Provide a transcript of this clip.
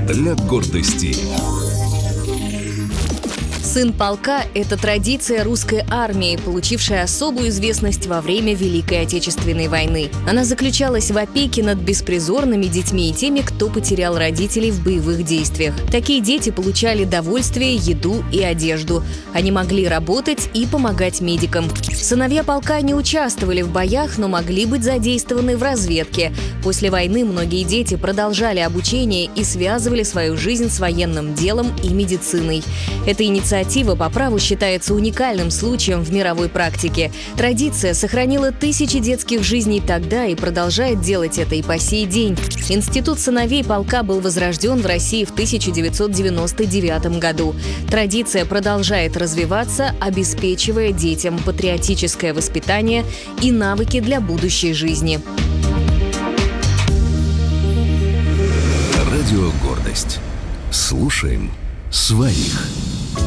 для гордости. Сын полка – это традиция русской армии, получившая особую известность во время Великой Отечественной войны. Она заключалась в опеке над беспризорными детьми и теми, кто потерял родителей в боевых действиях. Такие дети получали довольствие, еду и одежду. Они могли работать и помогать медикам. Сыновья полка не участвовали в боях, но могли быть задействованы в разведке. После войны многие дети продолжали обучение и связывали свою жизнь с военным делом и медициной. Эта инициатива по праву считается уникальным случаем в мировой практике. Традиция сохранила тысячи детских жизней тогда и продолжает делать это и по сей день. Институт сыновей полка был возрожден в России в 1999 году. Традиция продолжает развиваться, обеспечивая детям патриотическое воспитание и навыки для будущей жизни. Радио «Гордость». Слушаем своих.